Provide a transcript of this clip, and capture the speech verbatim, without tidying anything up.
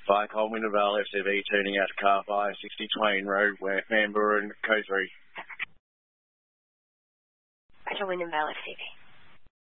Fire Cold Wyndham Vale F C V turning out to car five sixty Twain Road, where Canberra and Co three. Roger, Wyndham Vale F C V.